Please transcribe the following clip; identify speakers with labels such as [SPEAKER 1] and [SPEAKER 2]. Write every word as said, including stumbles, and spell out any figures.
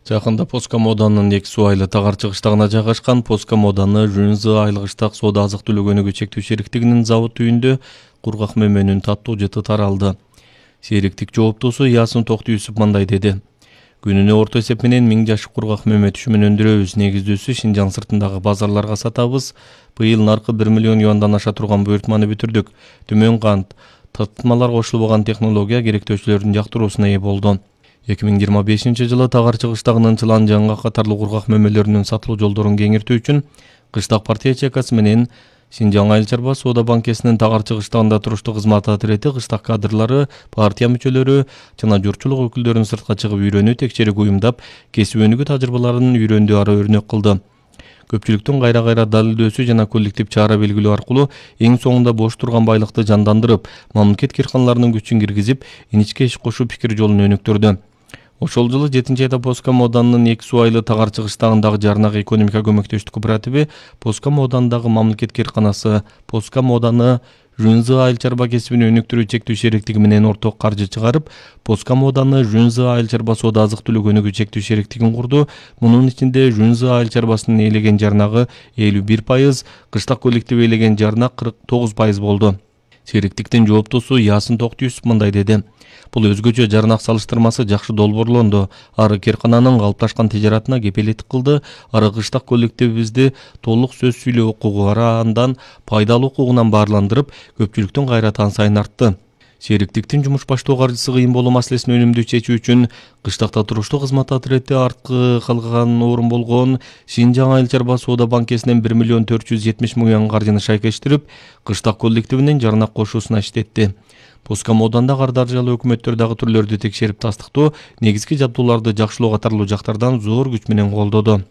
[SPEAKER 1] Жакында Поском ауданынын эки суу айылы тагар чыгыштагына жайгашкан Поском ауданы Жөнзы айылгыштак соода азык түлүк өнүгүү чектөө шериктигинин завод үйүндө кургак мөмөнүн таттуу жыты таралды. Шериктик жооптосу Ясын Токтуюсуп мындай деди. Күнүнө орто эсеп менен миң жашык кургак мөмө түшүмүн өндүрөбүз. Негиздүүсү Шинжаң сыртындагы базарларга сатабыз. Быйыл наркы бир миллион юандан аша турган буйртманы бүтүрдүк. Төмөн кант, татытмалар кошулбаган технология керектөөчүлөрдүн жактыруусуна ээ болду. эки миң жыйырма бешинчи жылы тагар чыгыштагынын Чылан жаңга катарлуу кургак мөмөлөрүнүн сатылуу жолдорун кеңейтүү үчүн Кыштак партия чекасы менен Шинжаң айыл чарба соода банкесинин тагар чыгыштагында туруштуу кызмат отирети, кыштак кадрлары, партия мүчөлөрү жана журтчулук өкүлдөрүн сыртка чыгып үйрөнүү, текшерүү уюмдап, кесип өнүгүү тажрыйбаларын үйрөндү ары өрнөк кылды. Көпчүлүктүн кайра-кайра далилдөөсү жана коллектив чара белгилөө аркылуу эң соңунда бош турган байлыкты жандандырып, мамлекет кыйрканаларынын күчүн киргизип, иничке иш кошуу пикир жолун өнүктүрдү. Ошол жылы жетинчи айда Поском ауданынын эки суу айылы тагар чыгыштагындагы Жарнак экономика көмөктөштүк кооперативи, Поском аудандагы мамлекет кыйрканасы, Поском ауданы Жөнзы айыл чарба кесибин өнүктүрүү чектөө шериктиги менен орток каржы чыгарып, Поском ауданы Жөнзы айыл чарба соода азык түлүк өнүгүү чектөө шериктигин курду. Мунун ичинде Жөнзы айыл чарбасынын ээлеген жарнагы элүү бир пайыз, кыштак коллективи ээлеген жарнак кырк тогуз пайыз болду. Шериктиктин жооптосу Ясын Токтуюсуп мындай деди. Бул өзгөчө жарнак салыштырмасы жакшы долбоорлонду. Ары кыйркананын калыпташкан тижаратына кепелеттик кылды. Ары кыштак коллективибизди толук сөз сүйлөө укугу ара андан пайдалуу укугунан баарландырып, көпчүлүктүн кайраты сайын артты. Шериктиктин жумуш баштоо каржысы кыйын болуу маселесин өнүмдүү чечүү үчүн кыштакта туруштуу кызмат отирети арткы калган орун болгон Шинжаң айыл чарба соода банкесинен бир миллион төрт жүз жетимиш миң юан каржыны шайкештирип, кыштак коллективинин жарнак кошуусуна иштетти. Поском ауданда кар даржалуу өкмөттөр дагы түрлөрдү текшерип тастыктоо, негизги жабдууларды жакшылоо катарлуу жактардан зор күч менен колдоду.